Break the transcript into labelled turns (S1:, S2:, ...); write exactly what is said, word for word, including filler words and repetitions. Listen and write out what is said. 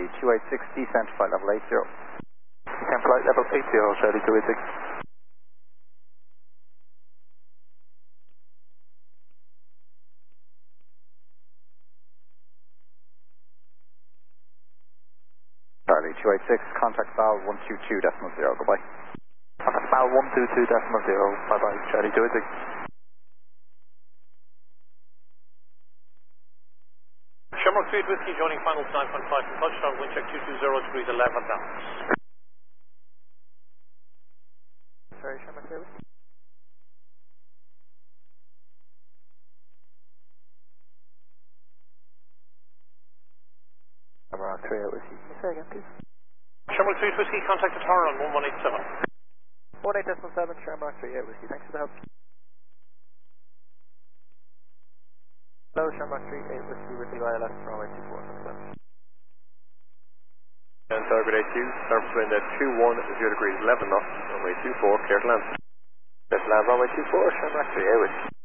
S1: two eight six, descent flight level eight zero.
S2: Descent flight level eight zero, Charlie two eight six.
S1: Charlie two eight six, contact valve one two two decimal zero, goodbye.
S2: Contact valve one two two decimal zero, bye bye, Charlie two eight six.
S3: Shamrock three Whiskey joining final nine point five from touchdown, wind check two two zero degrees eleven now.
S2: Sorry, Shamrock three Whiskey. Shamrock three Whiskey, can you say again please?
S3: Shamrock three Whiskey, contact the tower on one one eight seven.
S2: one eight decimal seven, Shamrock three Whiskey, thanks for the help. Hello, Shamrock three Whiskey with the I L S runway two four.
S4: And target eight two, surface wind at two one zero degrees eleven knots, runway two four, clear to land.
S2: Clear to land, runway two four, Shamrock three Whiskey.